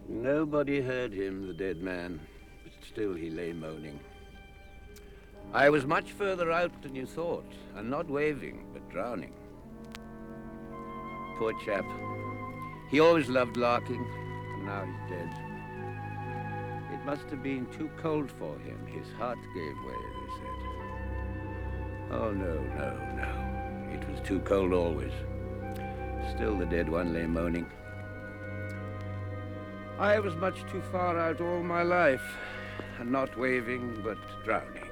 Nobody heard him, the dead man, but still he lay moaning. I was much further out than you thought, and not waving, but drowning. Poor chap. He always loved larking, and now he's dead. It must have been too cold for him. His heart gave way, they said. Oh, no. It was too cold always. Still the dead one lay moaning. I was much too far out all my life, and not waving, but drowning.